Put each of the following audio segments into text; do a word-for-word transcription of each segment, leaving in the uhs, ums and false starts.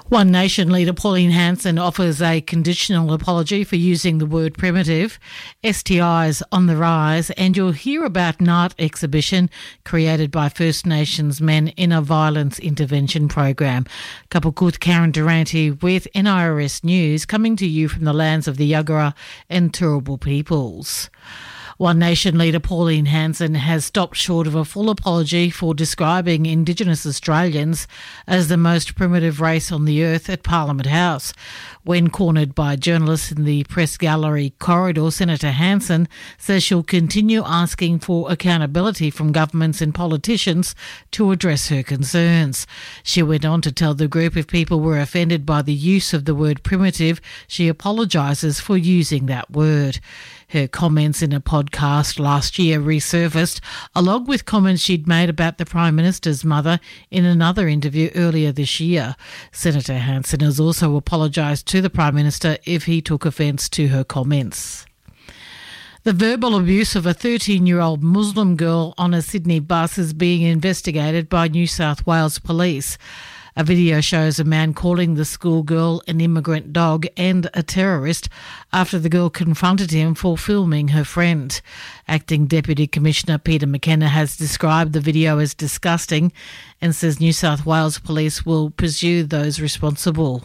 One Nation leader Pauline Hanson offers a conditional apology for using the word primitive. S T Is on the rise, and you'll hear about an art exhibition created by First Nations men in a violence intervention program. Kapukut Karen Durante with N I R S News, coming to you from the lands of the Yagara and Turrbal peoples. One Nation leader Pauline Hanson has stopped short of a full apology for describing Indigenous Australians as the most primitive race on the earth at Parliament House. When cornered by journalists in the press gallery corridor, Senator Hanson says she'll continue asking for accountability from governments and politicians to address her concerns. She went on to tell the group if people were offended by the use of the word primitive, she apologises for using that word. Her comments in a podcast last year resurfaced, along with comments she'd made about the Prime Minister's mother in another interview earlier this year. Senator Hanson has also apologised to the Prime Minister if he took offence to her comments. The verbal abuse of a thirteen-year-old Muslim girl on a Sydney bus is being investigated by New South Wales Police. A video shows a man calling the schoolgirl an immigrant dog and a terrorist after the girl confronted him for filming her friend. Acting Deputy Commissioner Peter McKenna has described the video as disgusting and says New South Wales Police will pursue those responsible.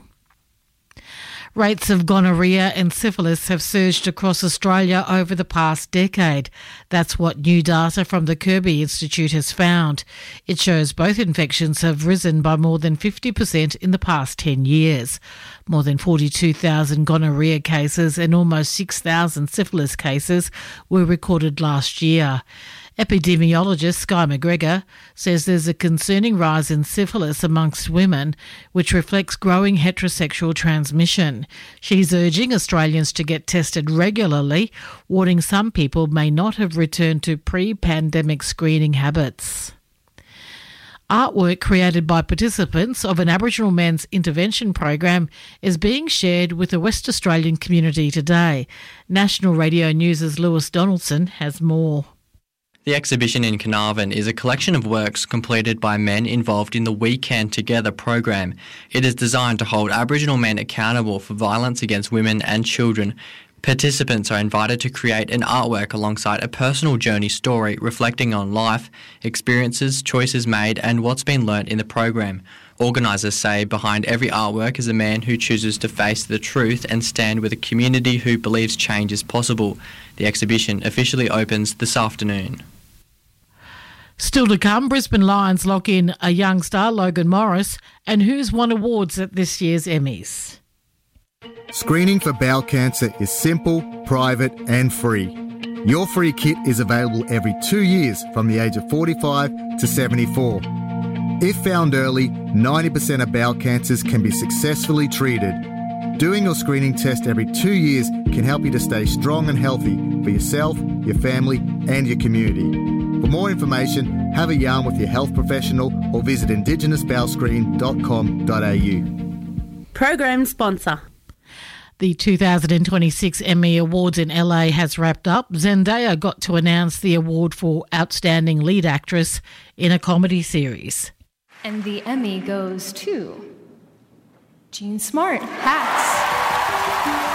Rates of gonorrhea and syphilis have surged across Australia over the past decade. That's what new data from the Kirby Institute has found. It shows both infections have risen by more than fifty percent in the past ten years. More than forty-two thousand gonorrhea cases and almost six thousand syphilis cases were recorded last year. Epidemiologist Sky McGregor says there's a concerning rise in syphilis amongst women, which reflects growing heterosexual transmission. She's urging Australians to get tested regularly, warning some people may not have returned to pre-pandemic screening habits. Artwork created by participants of an Aboriginal men's intervention program is being shared with the West Australian community today. National Radio News' Lewis Donaldson has more. The exhibition in Carnarvon is a collection of works completed by men involved in the We Can Together program. It is designed to hold Aboriginal men accountable for violence against women and children. Participants are invited to create an artwork alongside a personal journey story reflecting on life, experiences, choices made and what's been learnt in the program. Organisers say behind every artwork is a man who chooses to face the truth and stand with a community who believes change is possible. The exhibition officially opens this afternoon. Still to come, Brisbane Lions lock in a young star, Logan Morris, and who's won awards at this year's Emmys. Screening for bowel cancer is simple, private and free. Your free kit is available every two years from the age of forty-five to seventy-four. If found early, ninety percent of bowel cancers can be successfully treated. Doing your screening test every two years can help you to stay strong and healthy for yourself, your family and your community. For more information, have a yarn with your health professional or visit indigenous bowel screen dot com dot a u. Program sponsor. The two thousand twenty-six Emmy Awards in L A has wrapped up. Zendaya got to announce the award for Outstanding Lead Actress in a Comedy Series. And the Emmy goes to Jean Smart, Hacks.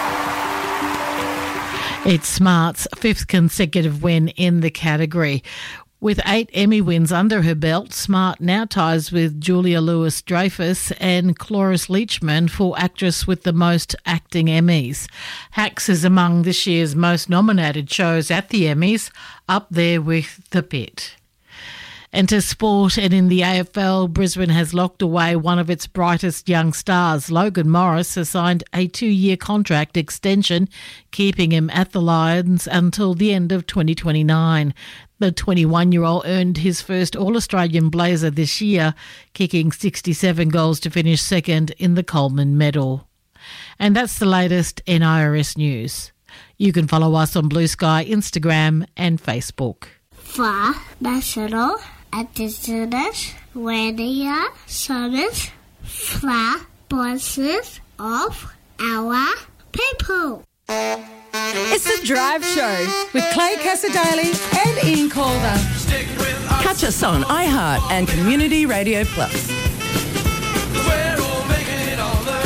It's Smart's fifth consecutive win in the category. With eight Emmy wins under her belt, Smart now ties with Julia Louis-Dreyfus and Cloris Leachman for actress with the most acting Emmys. Hacks is among this year's most nominated shows at the Emmys, up there with The Pit. And to sport, and in the A F L, Brisbane has locked away one of its brightest young stars. Logan Morris has signed a two-year contract extension, keeping him at the Lions until the end of twenty twenty-nine. The twenty-one-year-old earned his first All-Australian blazer this year, kicking sixty-seven goals to finish second in the Coleman Medal. And that's the latest N I R S News. You can follow us on Blue Sky, Instagram and Facebook. For National Indigenous Radio Service, for voices of our people. It's The Drive Show with Clay Cassadaly and Ian Calder. Catch us on iHeart and Community Radio Plus. We're all making it all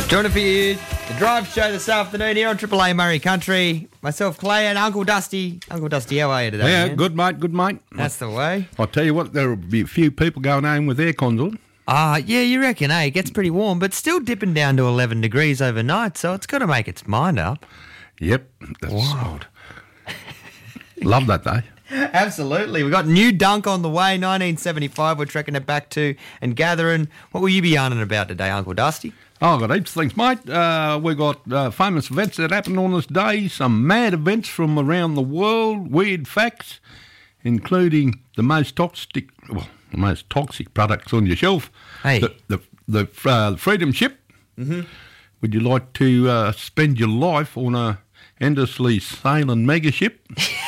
Joining for you, the Drive Show this afternoon here on Triple A Murray Country. Myself, Clay, and Uncle Dusty. Uncle Dusty, how are you today, Yeah, man? good mate, good mate. That's the way. I'll tell you what, there'll be a few people going home with air cons on. Ah, yeah, you reckon, eh? It gets pretty warm, but still dipping down to eleven degrees overnight, so it's got to make its mind up. Yep. That's Wild. Love that, though. Absolutely. We've got New Dunk on the way, nineteen seventy-five. We're trekking it back to and gathering. What will you be yarning about today, Uncle Dusty? Oh, I've got heaps of things, mate. Uh, we've got uh, famous events that happened on this day, some mad events from around the world, weird facts, including the most toxic, well, the most toxic products on your shelf. Hey. The, the, the uh, Freedom Ship. Mm-hmm. Would you like to uh, spend your life on a endlessly sailing mega ship?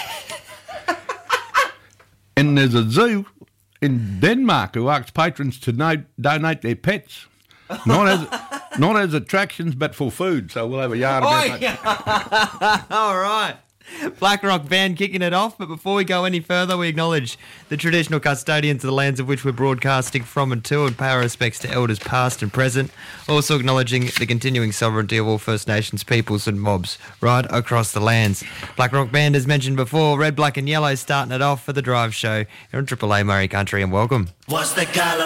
And there's a zoo in Denmark who asks patrons to no- donate their pets. Not as not as attractions, but for food. So we'll have a yarn about Oh, that. yeah. All right. Black Rock Band kicking it off, but before we go any further, we acknowledge the traditional custodians of the lands of which we're broadcasting from and to, and pay our respects to elders past and present. Also acknowledging the continuing sovereignty of all First Nations peoples and mobs right across the lands. Black Rock Band, as mentioned before, red, black and yellow starting it off for the Drive Show here on Triple A Murray Country, and welcome. What's the color